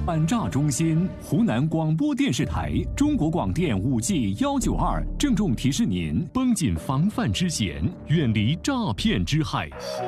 反诈中心，湖南广播电视台中国广电5G192郑重提示您：绷紧防范之弦，远离诈骗之害。